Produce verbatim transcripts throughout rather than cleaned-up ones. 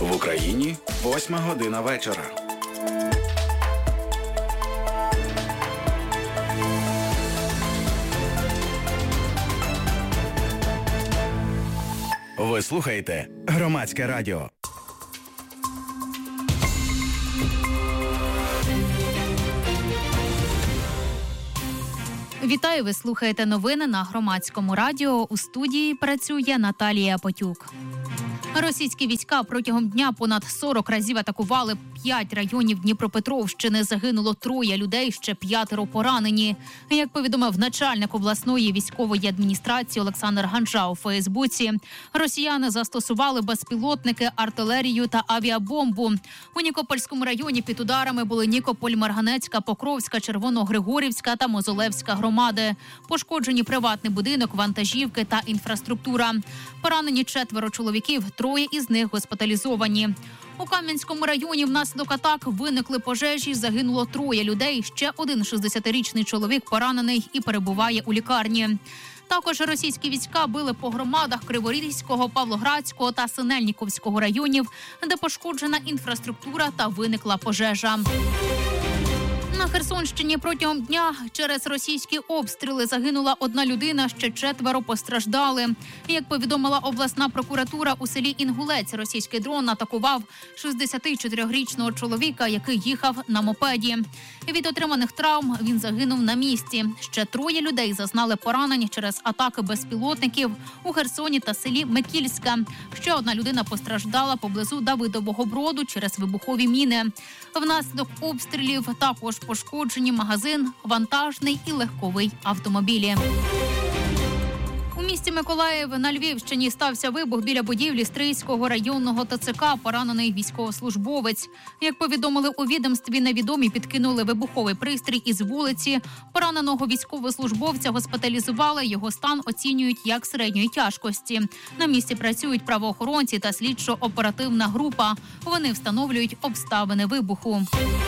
В Україні восьма година вечора. Ви слухаєте Громадське радіо. Вітаю, ви слухаєте новини на Громадському радіо. У студії працює Наталія Потюк. Російські війська протягом дня понад сорок разів атакували п'ять районів Дніпропетровщини. Загинуло троє людей, ще п'ятеро поранені. Як повідомив начальник обласної військової адміністрації Олександр Ганжа у Фейсбуці, росіяни застосували безпілотники, артилерію та авіабомбу. У Нікопольському районі під ударами були Нікополь, Марганецька, Покровська, Червоногригорівська та Мозолевська громади. Пошкоджені приватний будинок, вантажівки та інфраструктура. Поранені четверо чоловіків, троє із них госпіталізовані. У Кам'янському районі внаслідок атак виникли пожежі, загинуло троє людей. Ще один шістдесятирічний чоловік поранений і перебуває у лікарні. Також російські війська били по громадах Криворізького, Павлоградського та Синельніковського районів, де пошкоджена інфраструктура та виникла пожежа. На Херсонщині протягом дня через російські обстріли загинула одна людина, ще четверо постраждали. Як повідомила обласна прокуратура, у селі Інгулець російський дрон атакував шістдесятичотирирічного чоловіка, який їхав на мопеді. Від отриманих травм він загинув на місці. Ще троє людей зазнали поранень через атаки безпілотників у Херсоні та селі Микільська. Ще одна людина постраждала поблизу Давидового Броду через вибухові міни. Внаслідок обстрілів також пошкоджені магазин, вантажний і легковий автомобілі. У місті Миколаїв на Львівщині стався вибух біля будівлі Стрийського районного ТЦК, поранений військовослужбовець. Як повідомили у відомстві, невідомі підкинули вибуховий пристрій із вулиці. Пораненого військовослужбовця госпіталізували, його стан оцінюють як середньої тяжкості. На місці працюють правоохоронці та слідчо-оперативна група. Вони встановлюють обставини вибуху.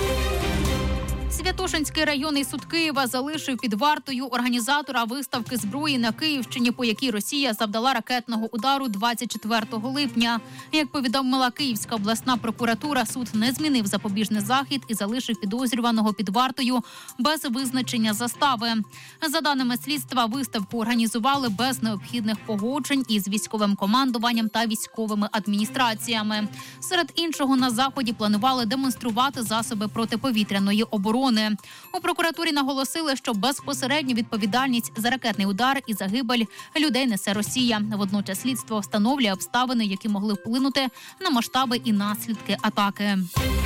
Святошинський районний суд Києва залишив під вартою організатора виставки зброї на Київщині, по якій Росія завдала ракетного удару двадцять четвертого липня. Як повідомила Київська обласна прокуратура, суд не змінив запобіжний захід і залишив підозрюваного під вартою без визначення застави. За даними слідства, виставку організували без необхідних погоджень із військовим командуванням та військовими адміністраціями. Серед іншого, на заході планували демонструвати засоби протиповітряної оборони. У прокуратурі наголосили, що безпосередню відповідальність за ракетний удар і загибель людей несе Росія. Водночас слідство встановлює обставини, які могли вплинути на масштаби і наслідки атаки.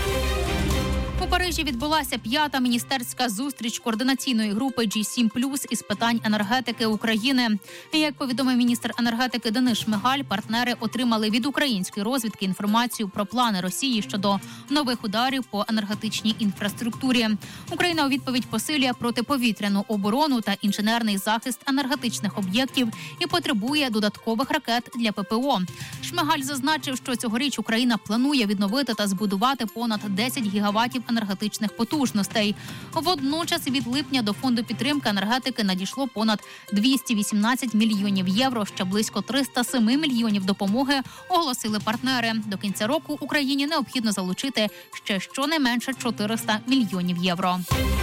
У Парижі відбулася п'ята міністерська зустріч координаційної групи джі сім плюс із питань енергетики України. Як повідомив міністр енергетики Денис Шмигаль, партнери отримали від української розвідки інформацію про плани Росії щодо нових ударів по енергетичній інфраструктурі. Україна у відповідь посилює протиповітряну оборону та інженерний захист енергетичних об'єктів і потребує додаткових ракет для ППО. Шмигаль зазначив, що цьогоріч Україна планує відновити та збудувати понад десять гігаватів енергетичних потужностей. Водночас від липня до фонду підтримки енергетики надійшло понад двісті вісімнадцять мільйонів євро, ще близько триста сім мільйонів допомоги оголосили партнери. До кінця року Україні необхідно залучити ще щонайменше чотириста мільйонів євро.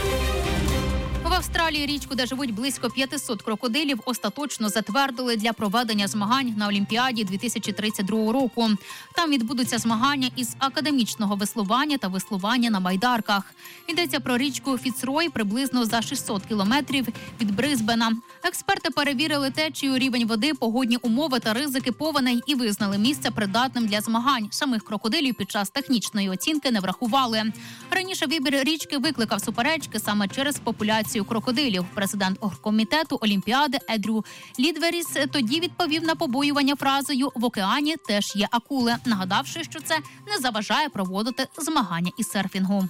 В Австралії, річку, де живуть близько п'ятсот крокодилів, остаточно затвердили для проведення змагань на Олімпіаді дві тисячі тридцять другого року. Там відбудуться змагання із академічного веслування та веслування на байдарках. Йдеться про річку Фіцрой приблизно за шістсот кілометрів від Брисбена. Експерти перевірили течію, рівень води, погодні умови та ризики повеней і визнали місце придатним для змагань. Самих крокодилів під час технічної оцінки не врахували. Раніше вибір річки викликав суперечки саме через популяцію крокодилів. Президент оргкомітету Олімпіади Едрю Лідверіс тоді відповів на побоювання фразою «в океані теж є акули», нагадавши, що це не заважає проводити змагання із серфінгу.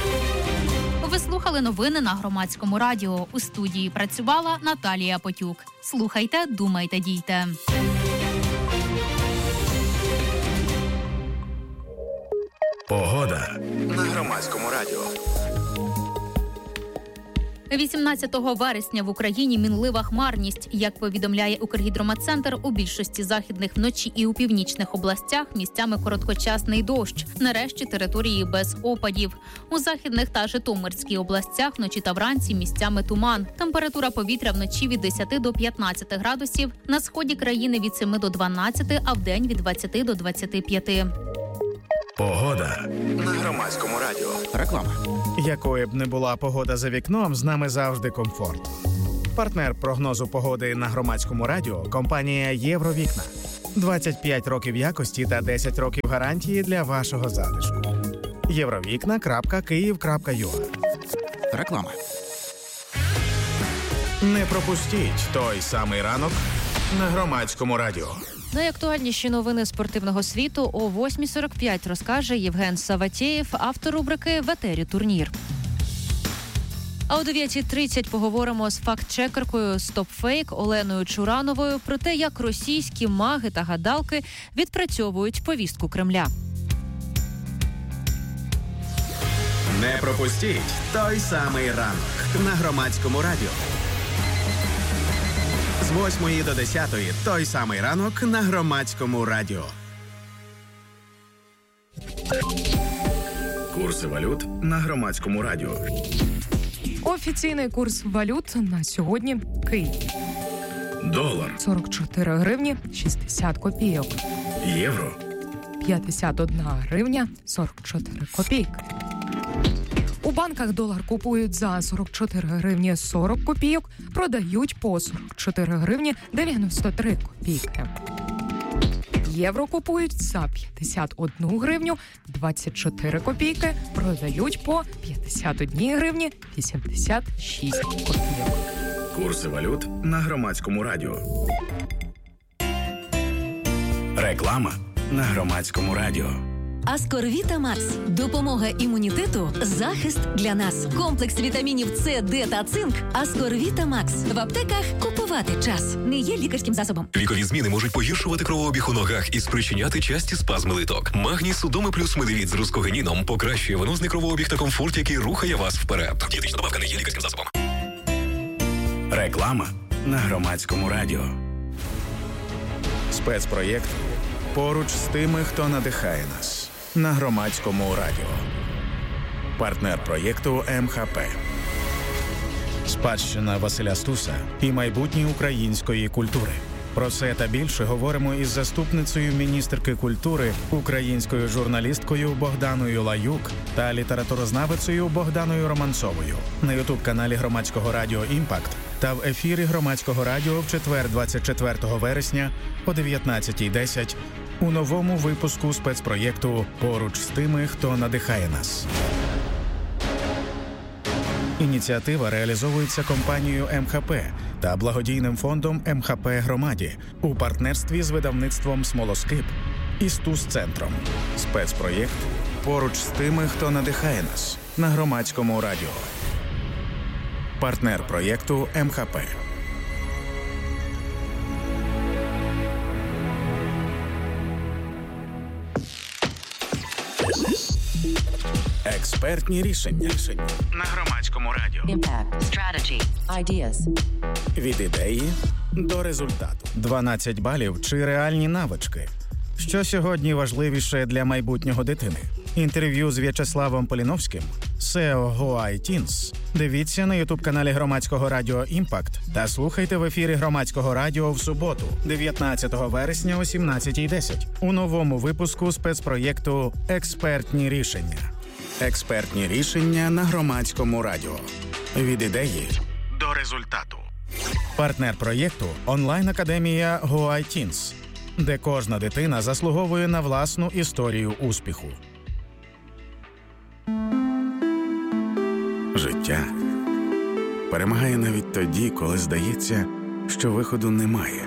Ви слухали новини на Громадському радіо. У студії працювала Наталія Потюк. Слухайте, думайте, дійте. Погода на Громадському радіо. вісімнадцятого вересня в Україні мінлива хмарність. Як повідомляє Укргідрометцентр, у більшості західних вночі і у північних областях місцями короткочасний дощ. Нарешті території без опадів. У західних та Житомирській областях вночі та вранці місцями туман. Температура повітря вночі від десяти до п'ятнадцяти градусів, на сході країни від семи до дванадцяти, а вдень від двадцяти до двадцяти п'яти. Погода на Громадському радіо. Реклама. Якою б не була погода за вікном, з нами завжди комфорт. Партнер прогнозу погоди на Громадському радіо – компанія «Євровікна». двадцять п'ять років якості та десять років гарантії для вашого затишку. євровікна крапка київ крапка ю а. Реклама. Не пропустіть той самий ранок на Громадському радіо. Найактуальніші новини спортивного світу о восьмій сорок п'ять розкаже Євген Саватєєв, автор рубрики «В етері турнір». А о дев'ятій тридцять поговоримо з факт-чекеркою «Стопфейк» Оленою Чурановою про те, як російські маги та гадалки відпрацьовують повістку Кремля. Не пропустіть той самий ранок на Громадському радіо. З восьмої до десятої той самий ранок на Громадському радіо. Курси валют на Громадському радіо. Офіційний курс валют на сьогодні – Київ. Долар. сорок чотири гривні шістдесят копійок. Євро. п'ятдесят одна гривня сорок чотири копійки. У банках долар купують за сорок чотири гривні сорок копійок, продають по сорок чотири гривні дев'яносто три копійки. Євро купують за п'ятдесят одну гривню двадцять чотири копійки, продають по п'ятдесят одні гривні вісімдесят шість копійок. Курси валют на Громадському радіо. Реклама на Громадському радіо. Аскорвіта Макс. Допомога імунітету, захист для нас. Комплекс вітамінів С, Д та цинк. Аскорвіта Макс. В аптеках купувати час. Не є лікарським засобом. Вікові зміни можуть погіршувати кровообіг у ногах і спричиняти часті спазми литок. Магній Судоми плюс медивіт з рускогеніном покращує венозний кровообіг та комфорт, який рухає вас вперед. Дієтична добавка не є лікарським засобом. Реклама на Громадському радіо. Спецпроєкт «Поруч з тими, хто надихає нас» на Громадському радіо. Партнер проєкту ем ха пе. Спадщина Василя Стуса і майбутнє української культури. Про це та більше говоримо із заступницею міністерки культури, українською журналісткою Богданою Лаюк та літературознавицею Богданою Романцовою на ютуб-каналі Громадського радіо «Імпакт» та в ефірі Громадського радіо в четвер двадцять четвертого вересня о дев'ятнадцятій десять у новому випуску спецпроєкту «Поруч з тими, хто надихає нас». Ініціатива реалізовується компанією ем ха пе та благодійним фондом ем ха пе Громаді у партнерстві з видавництвом «Смолоскип» і «Стус-центром». Спецпроєкт «Поруч з тими, хто надихає нас» на Громадському радіо. Партнер проєкту ем ха пе. Експертні рішення. рішення на Громадському радіо. Impact, strategy, ideas. Від ідеї до результату. дванадцять балів чи реальні навички. Що сьогодні важливіше для майбутнього дитини? Інтерв'ю з В'ячеславом Поліновським, сео GoITeens. Дивіться на ютуб-каналі Громадського радіо «Імпакт» та слухайте в ефірі Громадського радіо в суботу, дев'ятнадцятого вересня о сімнадцятій десять у новому випуску спецпроєкту «Експертні рішення». Експертні рішення на Громадському радіо. Від ідеї до результату. Партнер проєкту – онлайн-академія GoITeens, де кожна дитина заслуговує на власну історію успіху. Життя перемагає навіть тоді, коли здається, що виходу немає.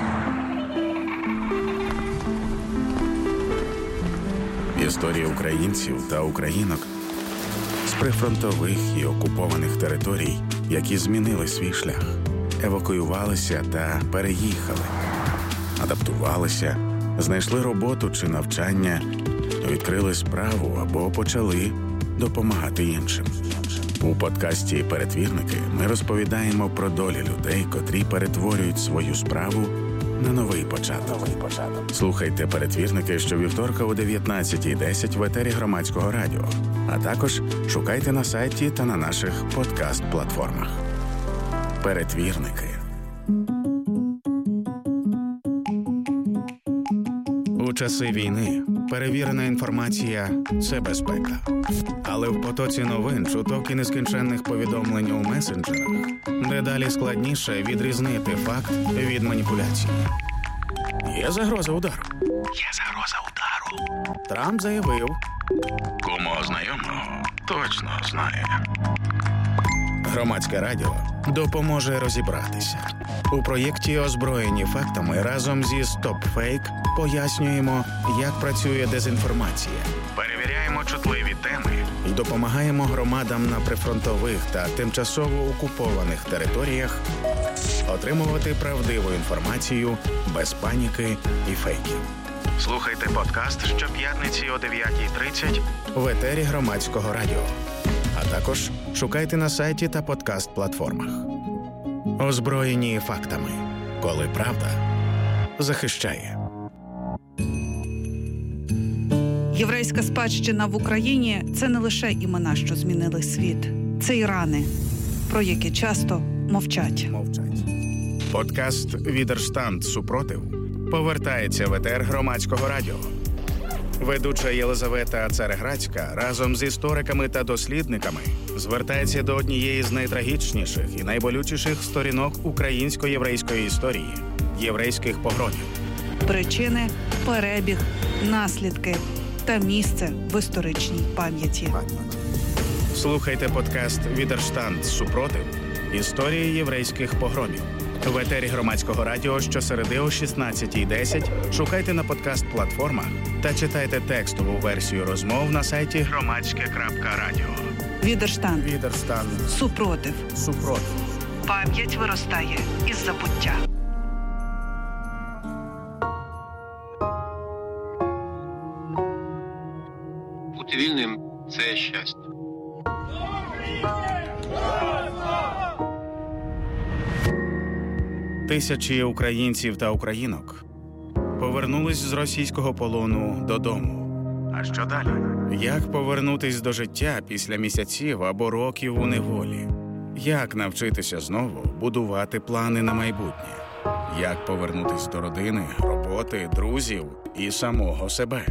Історії українців та українок з прифронтових і окупованих територій, які змінили свій шлях, евакуювалися та переїхали, адаптувалися, знайшли роботу чи навчання, відкрили справу або почали допомагати іншим. У подкасті «Перетвірники» ми розповідаємо про долі людей, котрі перетворюють свою справу на новий початок. Новий початок. Слухайте «Перетвірники» щовівторка о дев'ятнадцятій десять в етері Громадського радіо. А також шукайте на сайті та на наших подкаст-платформах. «Перетвірники». У часи війни перевірена інформація – це безпека. Але в потоці новин, чуток і нескінченних повідомлень у месенджерах дедалі складніше відрізнити факт від маніпуляції. Є загроза удару. Є загроза удару. Трамп заявив. Кому знайомого точно знає. Громадське радіо допоможе розібратися. У проєкті «Озброєні фактами» разом зі «Стоп-фейк» пояснюємо, як працює дезінформація. Перевіряємо чутливі теми і допомагаємо громадам на прифронтових та тимчасово окупованих територіях отримувати правдиву інформацію без паніки і фейків. Слухайте подкаст щоп'ятниці о дев'ятій тридцять в етері Громадського радіо. А також шукайте на сайті та подкаст-платформах. Озброєні фактами. Коли правда захищає. Єврейська спадщина в Україні – це не лише імена, що змінили світ. Це і рани, про які часто мовчать. Мовчать. Подкаст «Відерштанд. Супротив» повертається в етер Громадського радіо. Ведуча Єлизавета Цареградська разом з істориками та дослідниками звертається до однієї з найтрагічніших і найболючіших сторінок українсько-єврейської історії – єврейських погромів. Причини, перебіг, наслідки та місце в історичній пам'яті. Слухайте подкаст «Відерштанд. Супротив. Історії єврейських погромів» в етері Громадського радіо щосереди о шістнадцятій десять. Шукайте на подкаст-платформах та читайте текстову версію розмов на сайті громадське крапка радіо. Відерштанд. Відерштанд. Супротив. Супротив. Пам'ять виростає із забуття. Бути вільним – це щастя. Тисячі українців та українок повернулись з російського полону додому. А що далі? Як повернутись до життя після місяців або років у неволі? Як навчитися знову будувати плани на майбутнє? Як повернутись до родини, роботи, друзів і самого себе?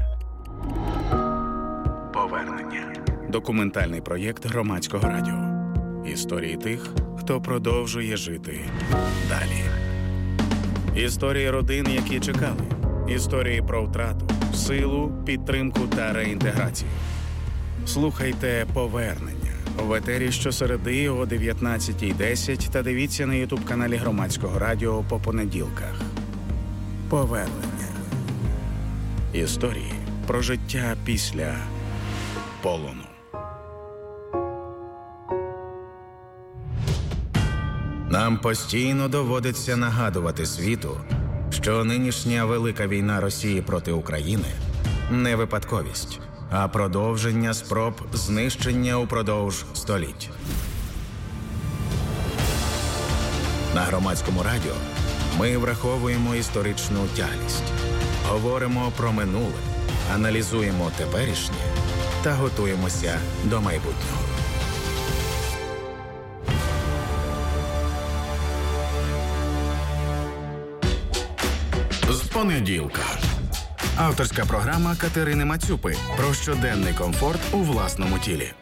Повернення. Документальний проєкт Громадського радіо. Історії тих, хто продовжує жити далі. Історії родин, які чекали. Історії про втрату, силу, підтримку та реінтеграцію. Слухайте «Повернення» в етері щосереди о дев'ятнадцятій десять та дивіться на ютуб-каналі Громадського радіо по понеділках. Повернення. Історії про життя після полону. Нам постійно доводиться нагадувати світу, що нинішня велика війна Росії проти України – не випадковість, а продовження спроб знищення упродовж століть. На Громадському радіо ми враховуємо історичну тяглість, говоримо про минуле, аналізуємо теперішнє та готуємося до майбутнього. З понеділка. Авторська програма Катерини Мацюпи про щоденний комфорт у власному тілі.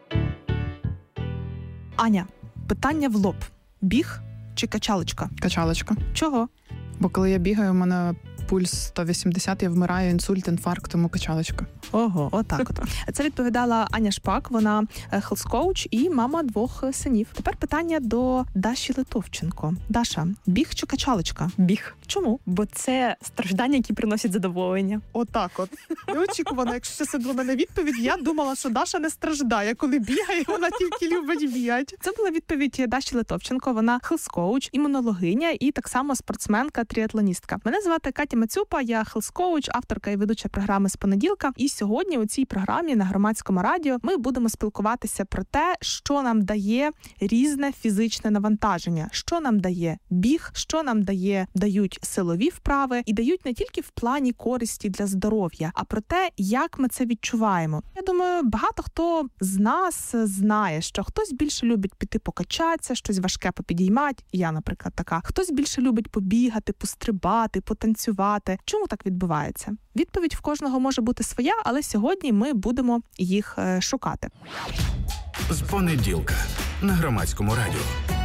Аня, питання в лоб. Біг чи качалочка? Качалочка. Чого? Бо коли я бігаю, у мене пульс сто вісімдесят, я вмираю, інсульт, інфаркт, тому качалочка. Ого, отак от. Це відповідала Аня Шпак, вона хелс-коуч і мама двох синів. Тепер питання до Даші Литовченко. Даша, біг чи качалочка? Біг. Чому? Бо це страждання, які приносять задоволення. Отак от. Неочікувано, якщо це до мене відповідь, я думала, що Даша не страждає, коли бігає, вона тільки любить бігати. Це була відповідь Даші Литовченко, вона хелс-коуч, імунологиня і так само спортсменка-тріатлоністка. Мене звати Катя Катя Мацюпа, я хелс-коуч, авторка і ведуча програми «З понеділка». І сьогодні у цій програмі на Громадському радіо ми будемо спілкуватися про те, що нам дає різне фізичне навантаження, що нам дає біг, що нам дає дають силові вправи і дають не тільки в плані користі для здоров'я, а про те, як ми це відчуваємо. Я думаю, багато хто з нас знає, що хтось більше любить піти покачатися, щось важке попідіймати, я, наприклад, така. Хтось більше любить побігати, пострибати, потанцювати. Чому так відбувається? Відповідь в кожного може бути своя, але сьогодні ми будемо їх е, шукати. З понеділка на Громадському радіо.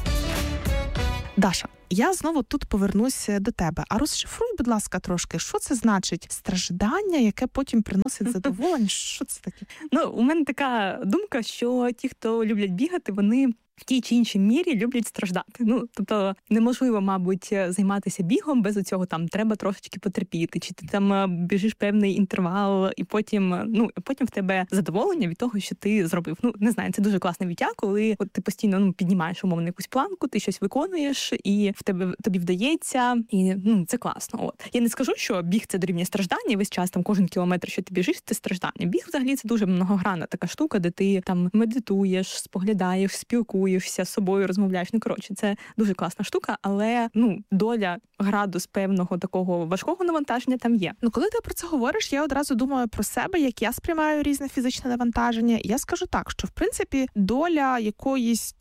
Даша, я знову тут повернусь до тебе. А розшифруй, будь ласка, трошки, що це значить страждання, яке потім приносить задоволення? Що це таке? Ну, у мене така думка, що ті, хто люблять бігати, вони в тій чи іншій мірі люблять страждати. Ну, тобто неможливо, мабуть, займатися бігом без цього, там треба трошечки потерпіти, чи ти там біжиш певний інтервал, і потім, ну, потім в тебе задоволення від того, що ти зробив. Ну, не знаю, це дуже класне відчуття, коли от ти постійно ну, піднімаєш умовно якусь планку, ти щось виконуєш, і в тебе тобі вдається, і ну, це класно. От. Я не скажу, що біг це дорівнює страждання, весь час там кожен кілометр, що ти біжиш, це страждання. Біг взагалі це дуже многогранна така штука, де ти там медитуєш, споглядаєш, спілкуєшся з собою, розмовляєш. Ну, коротше, це дуже класна штука, але, ну, доля, градус певного такого важкого навантаження там є. Ну, коли ти про це говориш, я одразу думаю про себе, як я сприймаю різне фізичне навантаження. Я скажу так, що, в принципі, доля якоїсь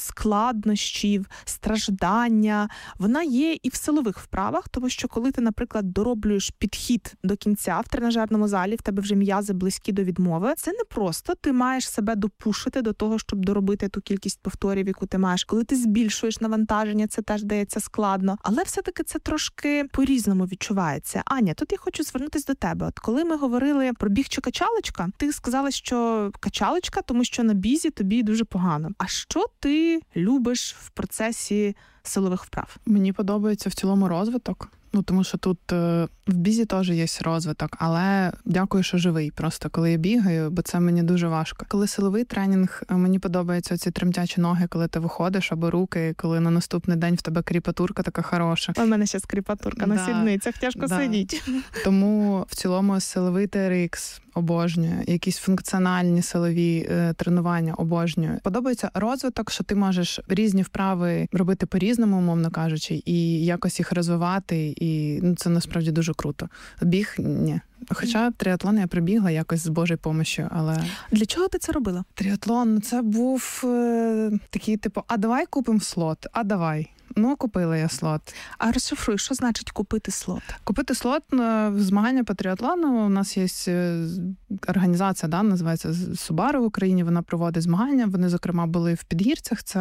складнощів, страждання, вона є і в силових вправах, тому що коли ти, наприклад, дороблюєш підхід до кінця в тренажерному залі, в тебе вже м'язи близькі до відмови, це не просто ти маєш себе допушити до того, щоб доробити ту кількість повторів, яку ти маєш. Коли ти збільшуєш навантаження, це теж дається складно. Але все-таки це трошки по-різному відчувається. Аня, тут я хочу звернутися до тебе. От коли ми говорили про біг чи качалочка, ти сказала, що качалочка, тому що на бізі тобі дуже погано. А що ти любиш в процесі силових вправ? Мені подобається в цілому розвиток. Ну, тому що тут е, в бізі теж є розвиток, але дякую, що живий. Просто коли я бігаю, бо це мені дуже важко. Коли силовий тренінг, мені подобаються ці тремтячі ноги, коли ти виходиш, або руки, коли на наступний день в тебе кріпатурка така хороша. У мене ще кріпатурка да. на сідницях, тяжко да. сидіти. Тому в цілому силовий Т Р Ікс обожнюю, якісь функціональні силові е, тренування обожнюю. Подобається розвиток, що ти можеш різні вправи робити по-різному, умовно кажучи, і якось їх розвивати, і ну, це насправді дуже круто. Біг – ні. Хоча триатлон я прибігла якось з Божою помощю, але... Для чого ти це робила? Триатлон – це був е, такий, типу, а давай купимо слот, а давай. Ну, купила я слот. А розшифруй, що значить купити слот? Купити слот в змагання по триатлону. У нас є організація, да, називається Subaru в Україні. Вона проводить змагання. Вони, зокрема, були в Підгірцях. Це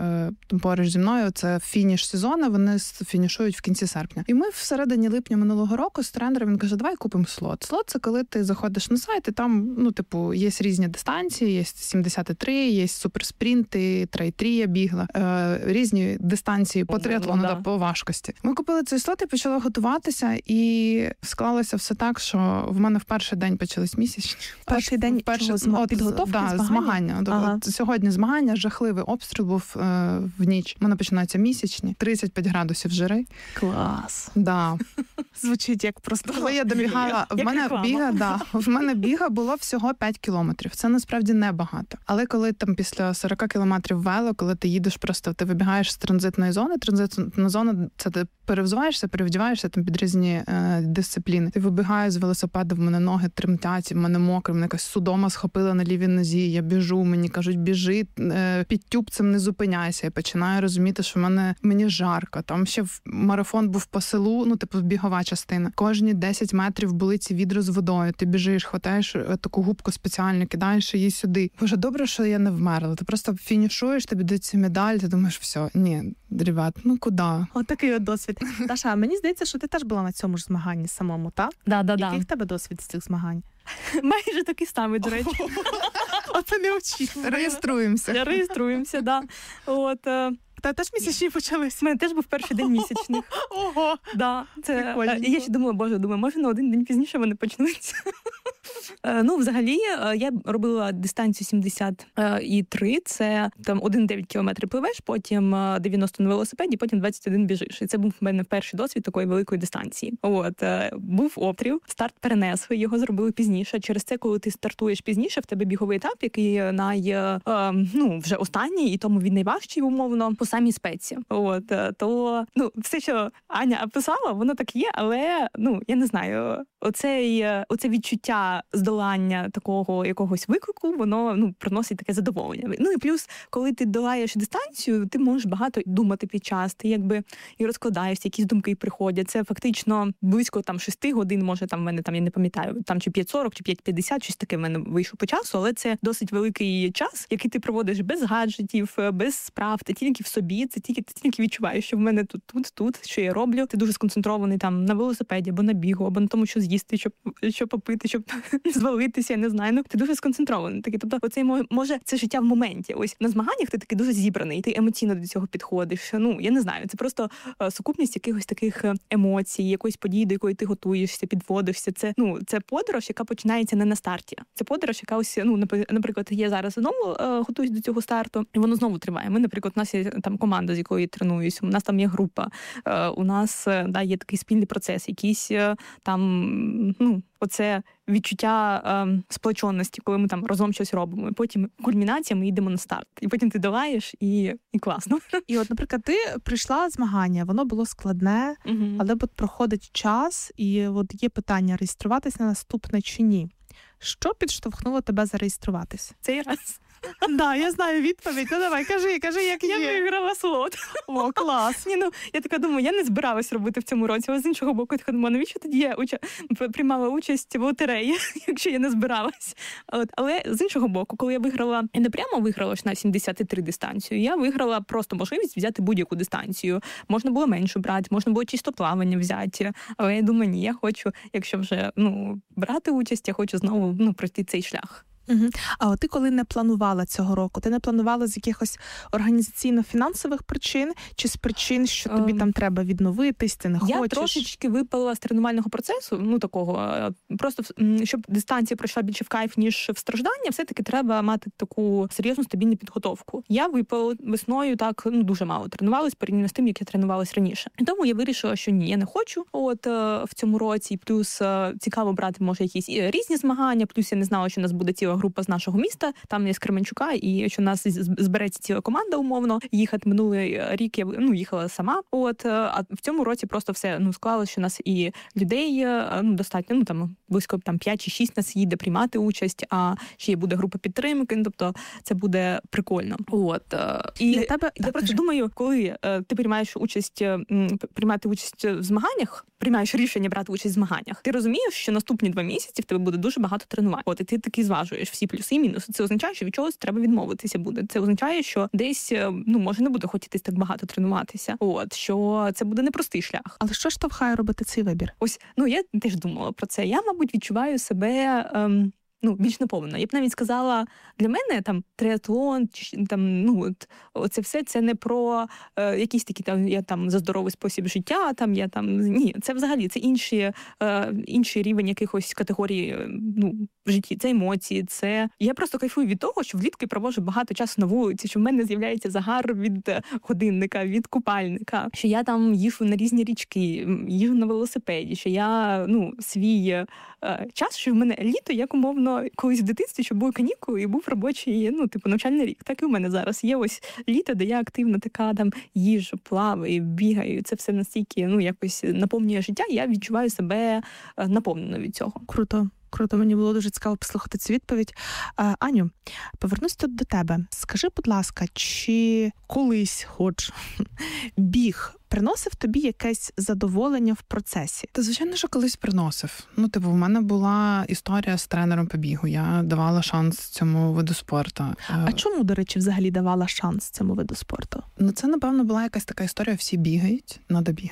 е, поруч зі мною. Це фініш сезону. Вони фінішують в кінці серпня. І ми всередині липня минулого року з тренером, він каже, давай купимо слот. Слот – це коли ти заходиш на сайт, і там, ну, типу, є різні дистанції, є сімдесят три, є суперспринти, трей-трі я бігла, е, різні дистанції по триатлону, да. по важкості. Ми купили цей слот і почали готуватися, і склалося все так, що в мене в перший день почались місячні. Перший день першого зма... підготовки, да, змагання? змагання. Ага. От, сьогодні змагання, жахливий обстріл був е, в ніч. У мене починаються місячні, тридцять п'ять градусів жири. Клас. Да. Звучить як просто. Коли я добігала, в мене біга, да, в мене біга було всього п'ять кілометрів. Це насправді небагато. Але коли там після сорок кілометрів вело, коли ти їдеш просто, ти вибігаєш з транзитної зони, транзитна зона, це ти перевзуваєшся, перевдіваєшся там під різні е, дисципліни. Ти вибігаєш з велосипеда, в мене ноги тремтять, в мене мокре, мене якась судома схопила на лівій нозі, я біжу, мені кажуть, біжи, е, під тюбцем не зупиняйся. Я починаю розуміти, що в мене, мені жарко. Там ще марафон був по селу, ну, типу, бігова частина. Кожні десять метрів були ці відра з водою. Ти біжиш, хватаєш таку губку спеціальну, кидаєш її сюди. Боже, добре, що я не вмерла. Ти просто фінішуєш, тобі дається медаль, ти думаєш, все, ні, ребят, ну куди? От такий от досвід. Даша, мені здається, що ти теж була на цьому ж змаганні самому, так? Да, да, да. Який в тебе досвід з цих змагань? Майже такий самий, до речі. Оце не очікувано. Реєструємося. Реєструємося, да. От, та теж місячні почались. У мене теж був перший день місячних. Ого! Да, це, я ще думала, боже, думаю, може на один день пізніше вони почнуться. Ну, взагалі, я робила дистанцію сімдесят три, це там один цілих дев'ять кілометрів пливеш, потім дев'яносто на велосипеді, потім двадцять один біжиш. І це був в мене перший досвід такої великої дистанції. От, був обстріл, старт перенесли, його зробили пізніше. Через це, коли ти стартуєш пізніше, в тебе біговий етап, який най, ну, вже останній, і тому він найважчий, умовно, по самій спеці. От, то, ну, все, що Аня описала, воно так є, але, ну, я не знаю, оцей, оце відчуття здолання такого якогось виклику, воно, ну, приносить таке задоволення. Ну, і плюс, коли ти долаєш дистанцію, ти можеш багато думати під час, ти якби і розкладаєшся, якісь думки приходять. Це фактично близько там шести годин, може там в мене, там, я не пам'ятаю, там чи п'ять сорок, чи п'ять п'ятдесят, щось таке в мене вийшло по часу, але це досить великий час, який ти проводиш без гаджетів, без справ, ти тільки в собі, це тільки, ти тільки відчуваєш, що в мене тут, тут, тут, що я роблю. Ти дуже сконцентрований там на велосипеді, або на бігу, або на тому, що з'їсти, щоб, щоб попити, щоб звалитися, я не знаю. Ну, ти дуже сконцентрований. Такий, тобто, оцей, може, це життя в моменті. Ось на змаганнях ти такий дуже зібраний, ти емоційно до цього підходиш. Ну, я не знаю, це просто сукупність якихось таких емоцій, якоїсь події, до якої ти готуєшся, підводишся. Це, ну, це подорож, яка починається не на старті. Це подорож, яка ось, ну, наприклад, я зараз знову е, готуюсь до цього старту, і воно знову триває. Ми, наприклад, у нас є там команда, з якою я тренуюсь, у нас там є група, е, у нас, да, є такий спільний процес, якийсь е, там, ну, оце відчуття е, сплоченості, коли ми там разом щось робимо. І потім кульмінація, ми йдемо на старт. І потім ти долаєш, і, і класно. І от, наприклад, ти прийшла змагання, воно було складне, угу. але от проходить час, і от є питання, реєструватись на наступне чи ні. Що підштовхнуло тебе зареєструватись? Цей раз. Да, я знаю відповідь. Ну давай, кажи, кажи, як є. Я виграла слот. О, клас. Ні, ну, я така думаю, я не збиралась робити в цьому році, але з іншого боку, я така думаю, навіщо тоді я уча... приймала участь в лотереї, якщо я не збиралась. От, але з іншого боку, коли я виграла, я не прямо виграла ж на сімдесят три дистанцію, я виграла просто можливість взяти будь-яку дистанцію. Можна було меншу брати, можна було чисто плавання взяти, але я думаю, ні, я хочу, якщо вже, ну, брати участь, я хочу знову, ну, пройти цей шлях. Угу. А от ти коли не планувала цього року, ти не планувала з якихось організаційно-фінансових причин чи з причин, що тобі там треба відновитись, ти не я хочеш? Я трошечки випала з тренувального процесу, ну такого, просто щоб дистанція пройшла більше в кайф, ніж в страждання, все-таки треба мати таку серйозну стабільну підготовку. Я випала весною так, ну, дуже мало тренувалась порівняно з тим, як я тренувалась раніше. І тому я вирішила, що ні, я не хочу от в цьому році, плюс цікаво брати, може, якісь різні змагання, плюс я не знала, що у нас буде ціла група з нашого міста, там є з Кременчука, і що у нас збереться ціла команда умовно. Їхати минулий рік я, ну, їхала сама. От, а в цьому році просто все, ну, склалося, що у нас і людей, ну, достатньо, ну, там близько там п'ять чи шість нас їде приймати участь, а ще буде група підтримки, ну, тобто це буде прикольно. От. І для тебе, я так, просто кажи. думаю, коли ти приймаєш участь, приймати участь в змаганнях, приймаєш рішення брати участь в змаганнях, ти розумієш, що наступні два місяці в тебе буде дуже багато тренувань. От, і ти таки зважуєш всі плюси і мінуси. Це означає, що від чогось треба відмовитися буде. Це означає, що десь, ну, може, не буде хотітись так багато тренуватися. От, що це буде непростий шлях. Але що штовхає робити цей вибір? Ось, ну, я теж думала про це. Я, мабуть, відчуваю себе... Ем... Ну, більш наповнено. Я б навіть сказала, для мене там триатлон, там, ну, от, оце все, це не про е, якісь такі там, я там за здоровий спосіб життя, там, я там, ні, це взагалі, це інші, е, інший рівень якихось категорій, ну, в житті, це емоції, це... Я просто кайфую від того, що влітку я проводжу багато часу на вулиці, що в мене з'являється загар від годинника, від купальника, що я там їжу на різні річки, їжу на велосипеді, що я, ну, свій е, час, що в мене літо, як умовно, колись в дитинстві, щоб були канікули і був робочий, ну, типу, навчальний рік. Так і у мене зараз є ось літо, де я активно така там їжу, плаваю, бігаю. Це все настільки, ну, якось наповнює життя, і я відчуваю себе наповнено від цього. Круто. Круто, мені було дуже цікаво послухати цю відповідь. А, Аню, повернусь тут до тебе. Скажи, будь ласка, чи колись хоч біг приносив тобі якесь задоволення в процесі? Та, звичайно, що колись приносив. Ну, типу, в мене була історія з тренером по бігу. Я давала шанс цьому виду спорту. А чому, до речі, взагалі давала шанс цьому виду спорту? Ну, це, напевно, була якась така історія, всі бігають, треба бігати.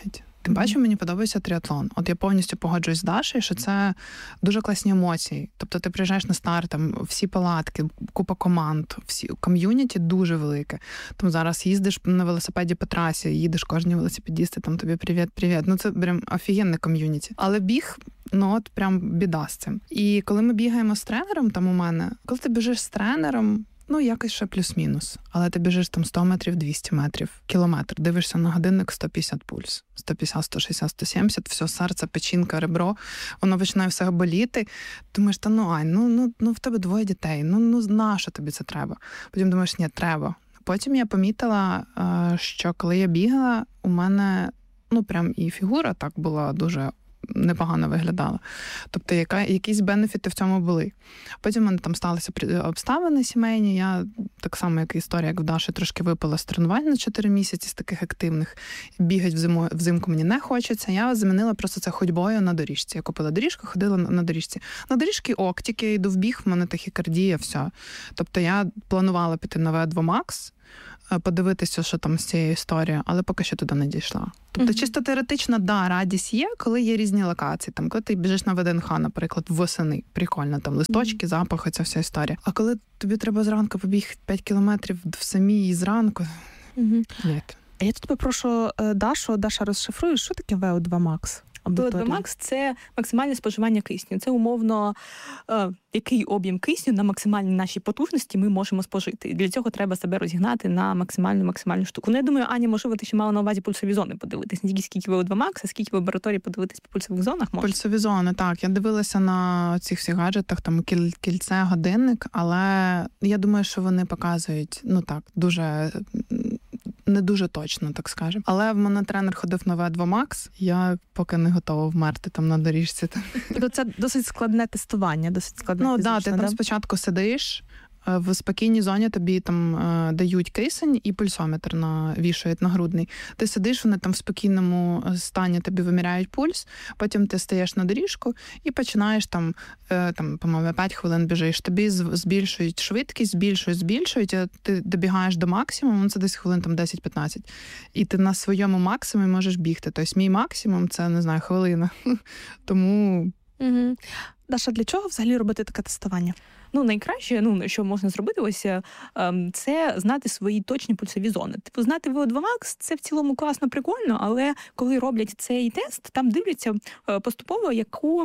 Тим паче мені подобається тріатлон. От я повністю погоджуюсь з Дашею, що це дуже класні емоції. Тобто ти приїжджаєш на старт, там всі палатки, купа команд, всі ком'юніті дуже велике. Там зараз їздиш на велосипеді по трасі, їдеш кожні велосипедісти, там тобі привіт-привіт. Ну це прям офігенне ком'юніті. Але біг, ну от прям біда з цим. І коли ми бігаємо з тренером, там у мене, коли ти біжиш з тренером, ну, якось ще плюс-мінус. Але ти біжиш там сто метрів, двісті метрів, кілометр. Дивишся на годинник, сто п'ятдесят пульс. сто п'ятдесят, сто шістдесят, сто сімдесят, все, серце, печінка, ребро. Воно починає все боліти. Думаєш, та ну, Ань, ну, ну, ну в тебе двоє дітей. Ну, ну, на що тобі це треба? Потім думаєш, ні, треба. Потім я помітила, що коли я бігала, у мене, ну, прям і фігура так була дуже непогано виглядала. Тобто яка, якісь бенефіти в цьому були. Потім в мене там сталися обставини сімейні. Я так само, як і історія, як в Даші, трошки випала з тренувань на чотири місяці з таких активних. Бігати взиму, взимку мені не хочеться. Я замінила просто це ходьбою на доріжці. Я купила доріжку, ходила на, на доріжці. На доріжці ок, тільки я йду в біг, в мене тахікардія, все. Тобто я планувала піти на ве два Max, подивитися, що там з цією історією, але поки що туди не дійшла. Тобто, mm-hmm. чисто теоретично, да, радість є, коли є різні локації. Там, коли ти біжиш на ве де ен ха, наприклад, восени, прикольно, там листочки, mm-hmm. запахи, ця вся історія. А коли тобі треба зранку побігти п'ять кілометрів в самій зранку, mm-hmm. ні. А я тут попрошу Дашу, Даша, розшифрує, що таке ве два Max? ве два Max – це максимальне споживання кисню. Це умовно, е, який об'єм кисню на максимальній нашій потужності ми можемо спожити. І для цього треба себе розігнати на максимальну максимальну штуку. Ну, я думаю, Аня, можливо, ти ще мала на увазі пульсові зони подивитись. Не тільки скільки ве два Max, а скільки в лабораторії подивитись по пульсових зонах можна. Пульсові зони, так. Я дивилася на цих всіх гаджетах, там кільце, годинник, але я думаю, що вони показують, ну так, дуже... не дуже точно, так скажемо. Але в мене тренер ходив на ве два Max, я поки не готова вмерти там на доріжці. Тобто це досить складне тестування, досить складне ну, фізичне, да, ти да? там спочатку сидиш, в спокійній зоні тобі там е, дають кисень і пульсометр на, вішають нагрудний. Ти сидиш, вони там в спокійному стані тобі виміряють пульс, потім ти стаєш на доріжку і починаєш там, е, там по-моєму, п'ять хвилин біжиш. Тобі збільшують швидкість, збільшують, збільшують, а ти добігаєш до максимуму, це десь хвилин там десять-п'ятнадцять. І ти на своєму максимумі можеш бігти. Тобто мій максимум – це, не знаю, хвилина. Тому... Угу. Даша, для чого взагалі робити таке тестування? Ну, найкраще, ну, що можна зробити, ось, це знати свої точні пульсові зони. Типу, знати ве два Max – це в цілому класно, прикольно, але коли роблять цей тест, там дивляться поступово, яку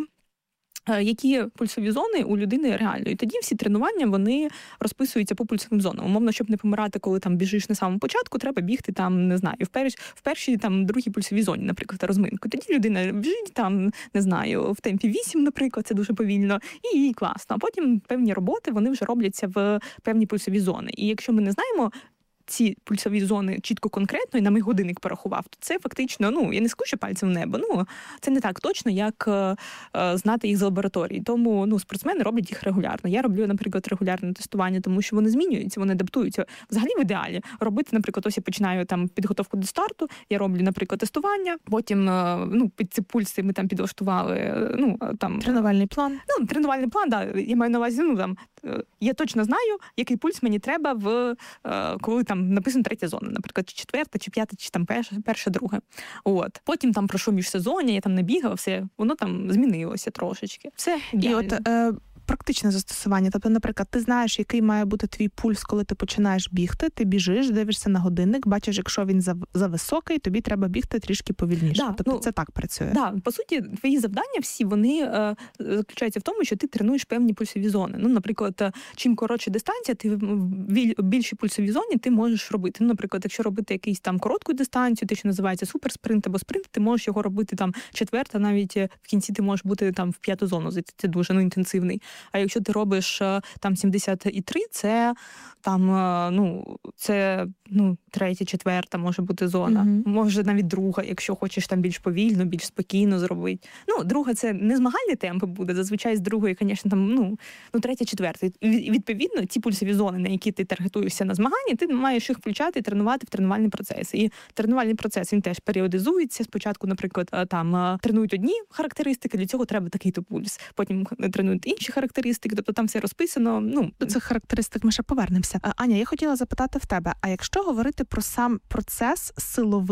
які пульсові зони у людини реально. І тоді всі тренування, вони розписуються по пульсовим зонам. Умовно, щоб не помирати, коли там біжиш на самому початку, треба бігти там, не знаю, в, перш, в першій, там, другій пульсовій зоні, наприклад, розминку. Тоді людина біжить там, не знаю, в темпі вісім, наприклад, це дуже повільно, і їй класно. А потім певні роботи, вони вже робляться в певні пульсові зони. І якщо ми не знаємо ці пульсові зони чітко конкретно, і нам їх годинник порахував, то це фактично, ну, я не скажу пальцем в небо, ну, це не так точно, як е, знати їх з лабораторії. Тому, ну, спортсмени роблять їх регулярно. Я роблю, наприклад, регулярне тестування, тому що вони змінюються, вони адаптуються. Взагалі в ідеалі робити, наприклад, ось я починаю там підготовку до старту, я роблю, наприклад, тестування, потім, е, ну, під ці пульси ми там підлаштували, ну, там... Тренувальний план. Ну, тренувальний план, да, я маю на увазі, ну, там, е, я точно знаю, який пульс мені треба в, е, коли там написано третя зона, наприклад, чи четверта, чи п'ята, чи там перша, перша, друга. От. Потім там пройшов міжсезоння, я там не бігала, все, воно там змінилося трошечки. Все ідеально. І от е, практичне застосування. Тобто, наприклад, ти знаєш, який має бути твій пульс, коли ти починаєш бігти, ти біжиш, дивишся на годинник, бачиш, якщо він за, за високий, тобі треба бігти трішки повільніше. Да, тобто ну, це так працює. Да, по суті, твої завдання всі, вони е, заключаються в тому, що ти тренуєш певні пульсові зони. Ну, наприклад, чим коротша дистанція, ти в більшій пульсовій зоні ти можеш робити. Ну, наприклад, якщо робити якийсь там коротку дистанцію, те, що називається суперспринт або спринт, ти можеш його робити там четверта, навіть в кінці ти можеш бути там в п'яту зону, це дуже, ну, інтенсивний. А якщо ти робиш там сімдесят три, це там, ну, це, ну, третя, четверта може бути зона. Mm-hmm. Може навіть друга, якщо хочеш там більш повільно, більш спокійно зробити. Ну, друга це не змагальні темпи буде, зазвичай з другої, звісно, там, ну, ну, третя, четверта. І, відповідно, ті пульсові зони, на які ти таргетуєшся на змаганні, ти маєш їх включати і тренувати в тренувальний процес. І тренувальний процес, він теж періодизується. Спочатку, наприклад, там тренують одні характеристики, для цього треба такий-то пульс. Потім тренують інші характеристики, тобто там все розписано. Ну, до цих характеристик ми ще повернемося. Аня, я хотіла запитати в тебе, а якщо говорити про сам процес силових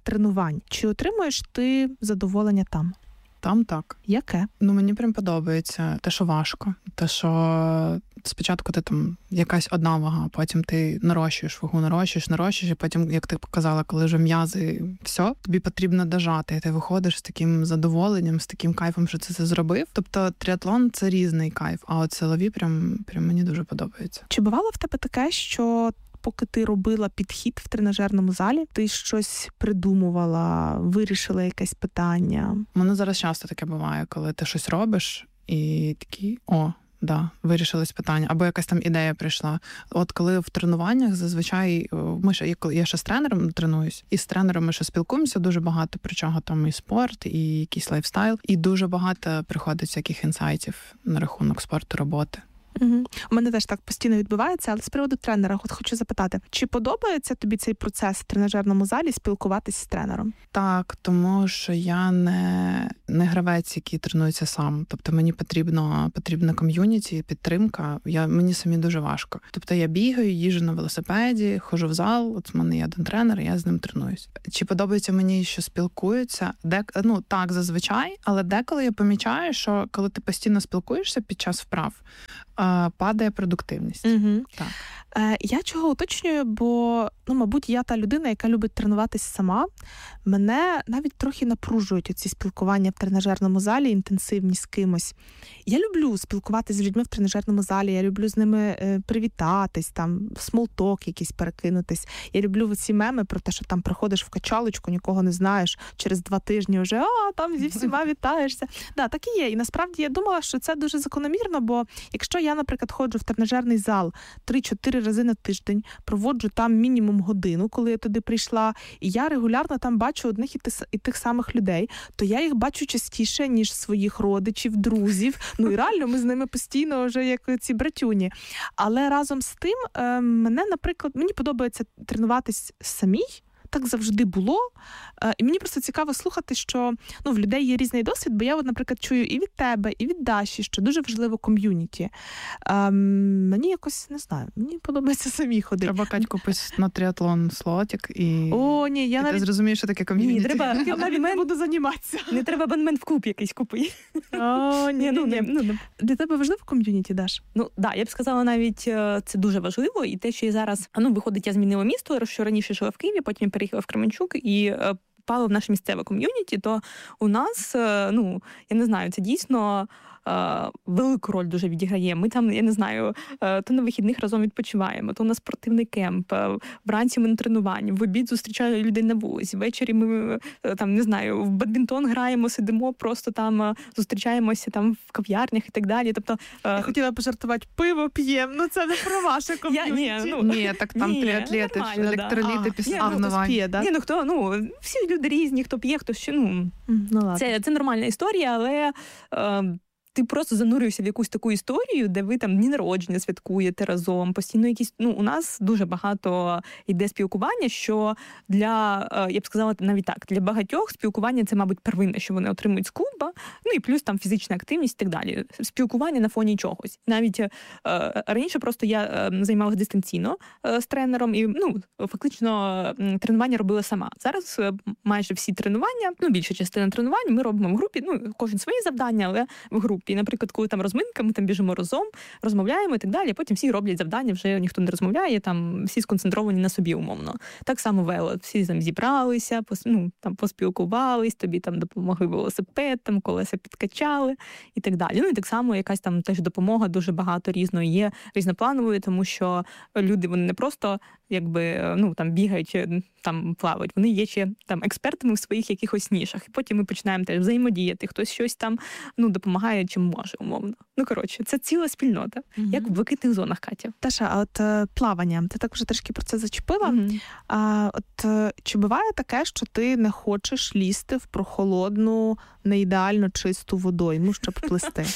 тренувань. Чи отримуєш ти задоволення там? Там так. Яке? Ну, мені прям подобається те, що важко. Те, що спочатку ти там якась одна вага, потім ти нарощуєш вагу, нарощуєш, нарощуєш, і потім, як ти показала, коли вже м'язи, все, тобі потрібно дожати, і ти виходиш з таким задоволенням, з таким кайфом, що ти це зробив. Тобто тріатлон – це різний кайф, а от силові прям, прям мені дуже подобається. Чи бувало в тебе таке, що поки ти робила підхід в тренажерному залі, ти щось придумувала, вирішила якесь питання? У мене зараз часто таке буває, коли ти щось робиш і такий, о, да, вирішилось питання, або якась там ідея прийшла. От коли в тренуваннях зазвичай, ми ще, я ще з тренером тренуюсь, і з тренером ми ще спілкуємося дуже багато, про чого там і спорт, і якийсь лайфстайл, і дуже багато приходить всяких інсайтів на рахунок спорту, роботи. Угу. У мене теж так постійно відбувається, але з приводу тренера, от хочу запитати, чи подобається тобі цей процес в тренажерному залі спілкуватись з тренером? Так, тому що я не, не гравець, який тренується сам. Тобто мені потрібно, потрібна ком'юніті, підтримка. Я, мені самі дуже важко. Тобто я бігаю, їжджу на велосипеді, ходжу в зал, от в мене є один тренер, я з ним тренуюсь. Чи подобається мені, що спілкуються? Де, ну, так, зазвичай, але деколи я помічаю, що коли ти постійно спілкуєшся під час вправ, падає продуктивність. Угу. Так. Е, я чого уточнюю, бо, ну, мабуть, я та людина, яка любить тренуватись сама. Мене навіть трохи напружують оці спілкування в тренажерному залі, інтенсивні з кимось. Я люблю спілкуватись з людьми в тренажерному залі, я люблю з ними е, привітатись, там, смолток якийсь перекинутись. Я люблю ці меми про те, що там приходиш в качалочку, нікого не знаєш, через два тижні вже, а, там зі всіма вітаєшся. Да, так і є. І насправді я думала, що це дуже закономірно, бо якщо я, наприклад, ходжу в тренажерний зал три-чотири рази на тиждень, проводжу там мінімум годину, коли я туди прийшла, і я регулярно там бачу одних і тих, і тих самих людей, то я їх бачу частіше, ніж своїх родичів, друзів. Ну і реально, ми з ними постійно вже як ці братюні. Але разом з тим, е, мене, наприклад, мені подобається тренуватись самій, так завжди було. І мені просто цікаво слухати, що, ну, в людей є різний досвід, бо я, от, наприклад, чую і від тебе, і від Даші, що дуже важливо ком'юніті. Ем, мені якось, не знаю, мені подобається самі ходити. Треба, Кать, купити на тріатлон слотик і... О, ні, я і навіть... ти зрозумієш, що таке ком'юніті. Ні, треба... Я навіть не буду займатися. Не треба абонемент в клуб якийсь купити. О, ні, ні, ні. Ну, для тебе важливо ком'юніті, Даш? Ну, так, да, я б сказала, навіть це дуже важливо. І те, що я зараз, ну, виходить, я змінила місто, що раніше жила в Києві, потім переїхала в Кременчук, і попала в наше місцеве ком'юніті, то у нас, ну, я не знаю, це дійсно велику роль дуже відіграє. Ми там, я не знаю, то на вихідних разом відпочиваємо, то у нас спортивний кемп, вранці ми на тренуванні, в обід зустрічаю людей на вулиці, ввечері ми, там, не знаю, в бадмінтон граємо, сидимо, просто там зустрічаємося там в кав'ярнях і так далі. Тобто, я хотіла пожартувати, пиво п'ємо, ну це не про ваше ком'юніті. Я, ні, ну, ні, так там ні, тріатлети, електроліти да. після а, тренувань. Да? Ні, ну хто, ну, всі люди різні, хто п'є, хто що, ну, ну це, це нормальна історія, але е, ти просто занурився в якусь таку історію, де ви там дні народження святкуєте разом, постійно якісь, ну, у нас дуже багато йде спілкування, що для, я б сказала навіть так, для багатьох спілкування це, мабуть, первинне, що вони отримують з клуба, ну і плюс там фізична активність і так далі. Спілкування на фоні чогось. Навіть е, раніше просто я е, займалася дистанційно е, з тренером і, ну, фактично е, тренування робила сама. Зараз е, майже всі тренування, ну, більша частина тренувань ми робимо в групі, ну, кожен свої завдання, але в групі. І, наприклад, коли там розминка, ми там біжимо разом, розмовляємо і так далі, потім всі роблять завдання, вже ніхто не розмовляє, там всі сконцентровані на собі умовно. Так само вело, всі там зібралися, пос, ну, там поспілкувались, тобі там допомогли велосипед, там колеса підкачали і так далі. Ну і так само якась там теж допомога дуже багато різної є, різнопланової, тому що люди, вони не просто якби, ну, там бігають, там плавають, вони є ще там експертами в своїх якихось нішах. І потім ми починаємо теж взаємодіяти, хтось щось там, ну, допомагає чим може, умовно. Ну, коротше, це ціла спільнота, mm-hmm. як в блакитних зонах, Катя. Таша, а от е, плавання, ти так вже трішки про це зачепила. Mm-hmm. А от е, чи буває таке, що ти не хочеш лізти в прохолодну, не ідеально чисту водойму, щоб плисти?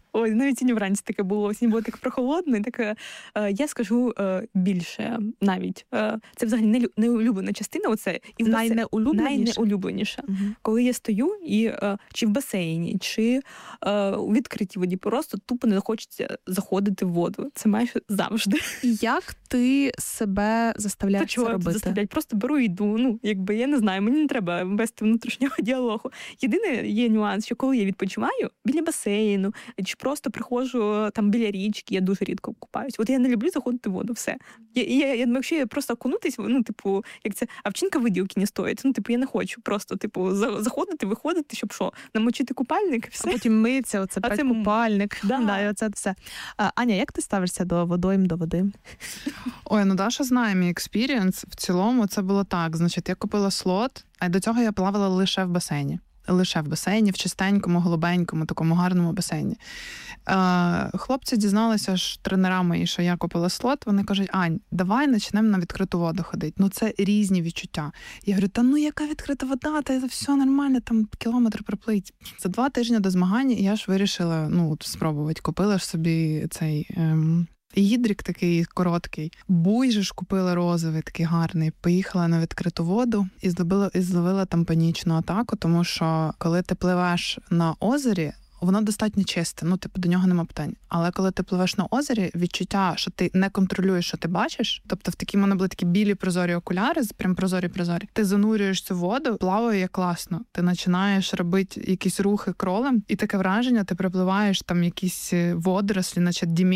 Ой, навіть сьогодні вранці таке було. Сьогодні було так прохолодно, і так, е, я скажу е, більше навіть. Е, це взагалі не, неулюблена частина. Оце і найнеулюбленіша? Найнеулюбленіша. Угу. Коли я стою і е, чи в басейні, чи е, у відкритій воді, просто тупо не хочеться заходити в воду. Це майже завжди. І як ти себе заставляєш Та чого це робити? Заставляють? Просто беру і йду. Ну, якби, я не знаю, мені не треба вести внутрішнього діалогу. Єдине є нюанс, що коли я відпочиваю біля басейну, чи просто приходжу там біля річки, я дуже рідко купаюсь. От я не люблю заходити в воду, все. Я, я, я, якщо я просто окунутись, ну, типу, як це, а вчинка виділки не стоїть. Ну, типу, я не хочу просто, типу, заходити, виходити, щоб що, намочити купальник, все. А потім миться, оце брати купальник. Да. Да, і оце все. А, Аня, як ти ставишся до водойм, до води? Ой, ну Даша знає мій експірієнс. В цілому це було так. Значить, я купила слот, а до цього я плавала лише в басейні. Лише в басейні, в чистенькому, голубенькому, такому гарному басейні. Е, хлопці дізналися ж тренера мої, що я купила слот. Вони кажуть: Ань, давай почнемо на відкриту воду ходити. Ну, це різні відчуття. Я говорю, та ну яка відкрита вода, та все нормально, там кілометр проплить. За два тижні до змагань я ж вирішила, ну, спробувати. Купила ж собі цей... Ем... Гідрик такий короткий. Буй же ж купила розовий, такий гарний. Поїхала на відкриту воду і зловила, і зловила там панічну атаку, тому що коли ти пливеш на озері, воно достатньо чисте, ну, типу, до нього нема питань. Але коли ти пливеш на озері, відчуття, що ти не контролюєш, що ти бачиш, тобто в такі в мене були такі білі прозорі окуляри, прям прозорі-прозорі, ти занурюєш цю воду, плаває класно. Ти починаєш робити якісь рухи кролем, і таке враження, ти припливаєш там якісь водорослі, наче дімі